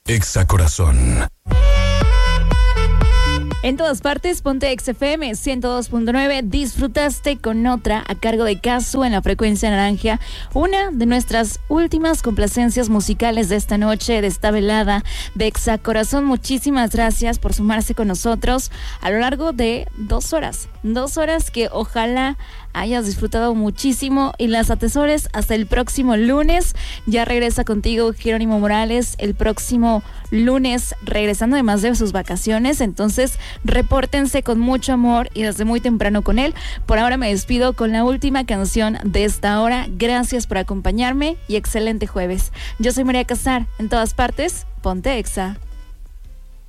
Exa Corazón. En todas partes, ponte XFM 102.9. Disfrutaste con otra a cargo de Casu en la frecuencia naranja. Una de nuestras últimas complacencias musicales de esta noche, de esta velada de Exa Corazón. Muchísimas gracias por sumarse con nosotros a lo largo de 2 horas. 2 horas que ojalá hayas disfrutado muchísimo y las atesores hasta el próximo lunes. Ya regresa contigo Jerónimo Morales el próximo lunes, regresando además de sus vacaciones. Entonces, repórtense con mucho amor y desde muy temprano con él. Por ahora me despido con la última canción de esta hora. Gracias por acompañarme y excelente jueves. Yo soy María Casar. En todas partes, ponte Exa.